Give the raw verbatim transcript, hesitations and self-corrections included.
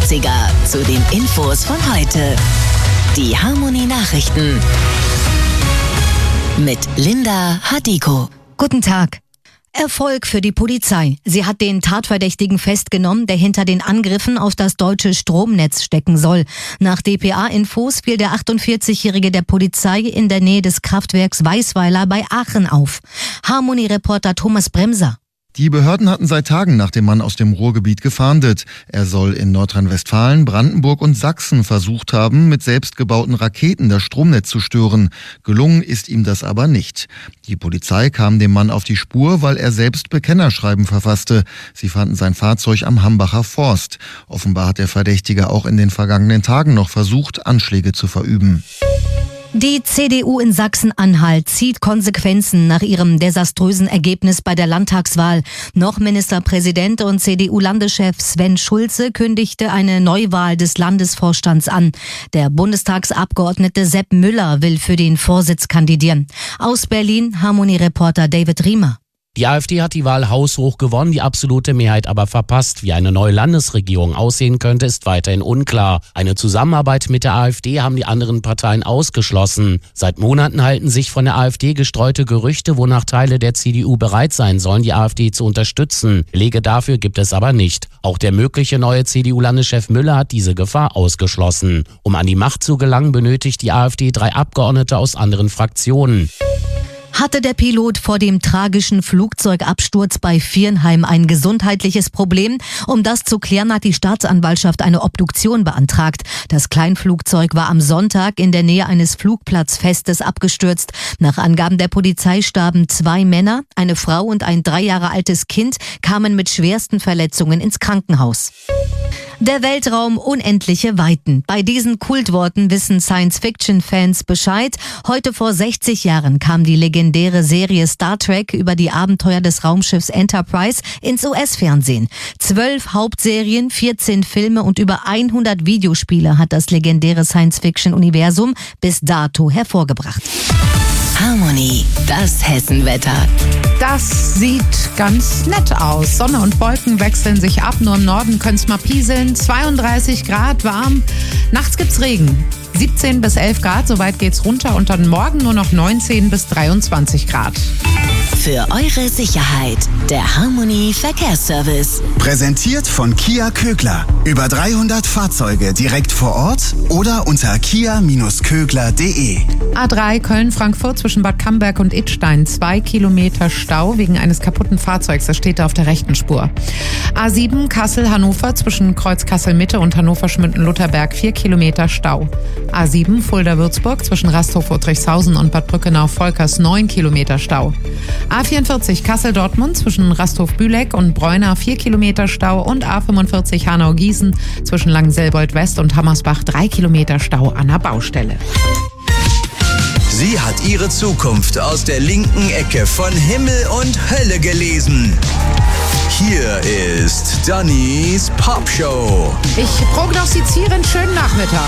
neunziger zu den Infos von heute. Die Harmony Nachrichten mit Linda Hadiko. Guten Tag. Erfolg für die Polizei. Sie hat den Tatverdächtigen festgenommen, der hinter den Angriffen auf das deutsche Stromnetz stecken soll. Nach D P A-Infos fiel der achtundvierzigjährige der Polizei in der Nähe des Kraftwerks Weißweiler bei Aachen auf. Harmony-Reporter Thomas Bremser. Die Behörden hatten seit Tagen nach dem Mann aus dem Ruhrgebiet gefahndet. Er soll in Nordrhein-Westfalen, Brandenburg und Sachsen versucht haben, mit selbstgebauten Raketen das Stromnetz zu stören. Gelungen ist ihm das aber nicht. Die Polizei kam dem Mann auf die Spur, weil er selbst Bekennerschreiben verfasste. Sie fanden sein Fahrzeug am Hambacher Forst. Offenbar hat der Verdächtige auch in den vergangenen Tagen noch versucht, Anschläge zu verüben. Die C D U in Sachsen-Anhalt zieht Konsequenzen nach ihrem desaströsen Ergebnis bei der Landtagswahl. Noch Ministerpräsident und C D U-Landeschef Sven Schulze kündigte eine Neuwahl des Landesvorstands an. Der Bundestagsabgeordnete Sepp Müller will für den Vorsitz kandidieren. Aus Berlin Harmony-Reporter David Riemer. Die AfD hat die Wahl haushoch gewonnen, die absolute Mehrheit aber verpasst. Wie eine neue Landesregierung aussehen könnte, ist weiterhin unklar. Eine Zusammenarbeit mit der AfD haben die anderen Parteien ausgeschlossen. Seit Monaten halten sich von der AfD gestreute Gerüchte, wonach Teile der C D U bereit sein sollen, die AfD zu unterstützen. Belege dafür gibt es aber nicht. Auch der mögliche neue C D U-Landeschef Müller hat diese Gefahr ausgeschlossen. Um an die Macht zu gelangen, benötigt die AfD drei Abgeordnete aus anderen Fraktionen. Hatte der Pilot vor dem tragischen Flugzeugabsturz bei Viernheim ein gesundheitliches Problem? Um das zu klären, hat die Staatsanwaltschaft eine Obduktion beantragt. Das Kleinflugzeug war am Sonntag in der Nähe eines Flugplatzfestes abgestürzt. Nach Angaben der Polizei starben zwei Männer, eine Frau und ein drei Jahre altes Kind kamen mit schwersten Verletzungen ins Krankenhaus. Der Weltraum, unendliche Weiten. Bei diesen Kultworten wissen Science-Fiction-Fans Bescheid. Heute vor sechzig Jahren kam die legendäre Serie Star Trek über die Abenteuer des Raumschiffs Enterprise ins U S-Fernsehen. Zwölf Hauptserien, vierzehn Filme und über hundert Videospiele hat das legendäre Science-Fiction-Universum bis dato hervorgebracht. Harmony, das Hessenwetter. Das sieht ganz nett aus. Sonne und Wolken wechseln sich ab. Nur im Norden können es mal pieseln. zweiunddreißig Grad warm. Nachts gibt's Regen. siebzehn bis elf Grad, soweit geht's runter. Und dann morgen nur noch neunzehn bis dreiundzwanzig Grad. Für eure Sicherheit, der Harmony Verkehrsservice. Präsentiert von Kia Kögler. Über dreihundert Fahrzeuge direkt vor Ort oder unter kia Bindestrich kögler punkt de. A drei Köln-Frankfurt zwischen Bad Camberg und Idstein. Zwei Kilometer Stau wegen eines kaputten Fahrzeugs. Das steht da auf der rechten Spur. A sieben Kassel-Hannover zwischen Kreuz Kassel-Mitte und Hannover-Schmünden-Lutherberg. Vier Kilometer Stau. A sieben Fulda-Würzburg zwischen Rasthof-Uttrichshausen und Bad Brückenau-Volkers. Neun Kilometer Stau. A vierundvierzig Kassel-Dortmund zwischen Rasthof-Bühleck und Bräuna. Vier Kilometer Stau. Und A fünfundvierzig Hanau-Gießen zwischen Langenselbold-West und Hammersbach. Drei Kilometer Stau an der Baustelle. Sie hat ihre Zukunft aus der linken Ecke von Himmel und Hölle gelesen. Hier ist Dannys Popshow. Ich prognostiziere einen schönen Nachmittag.